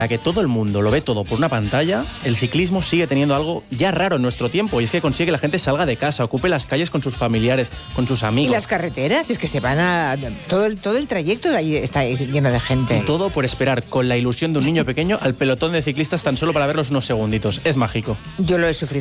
que todo el mundo lo ve todo por una pantalla, el ciclismo sigue teniendo algo ya raro en nuestro tiempo, y es que consigue que la gente salga de casa, ocupe las calles con sus familiares, con sus amigos. Y las carreteras, es que se van a... Todo el trayecto ahí está lleno de gente. Y todo por esperar con la ilusión de un niño pequeño al pelotón de ciclistas tan solo para verlos unos segunditos. Es mágico. Yo lo he sufrido.